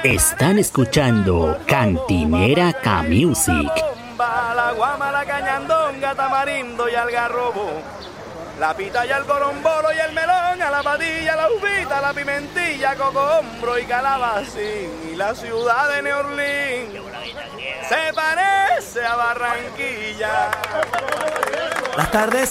Están escuchando Cantinera K-Music. La guama, la cañandonga, tamarindo y algarrobo. La pita y el corombolo y el melón, a la patilla, la uvita, la pimentilla, cocombro y calabacín. Y la ciudad de New Orleans se parece a Barranquilla. Las tardes